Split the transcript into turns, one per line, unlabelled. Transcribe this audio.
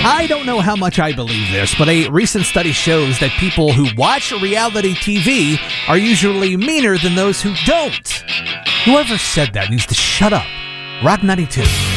I don't know how much I believe this, but a recent study shows that people who watch reality TV are usually meaner than those who don't. Whoever said that needs to shut up. Rock 92.